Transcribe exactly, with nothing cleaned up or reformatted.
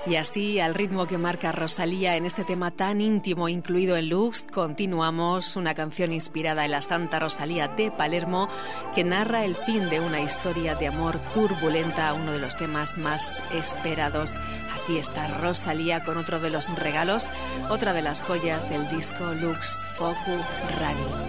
Y así, al ritmo que marca Rosalía en este tema tan íntimo incluido en Lux, continuamos una canción inspirada en la Santa Rosalía de Palermo que narra el fin de una historia de amor turbulenta, uno de los temas más esperados. Aquí está Rosalía con otro de los regalos, otra de las joyas del disco Lux Focu Rani.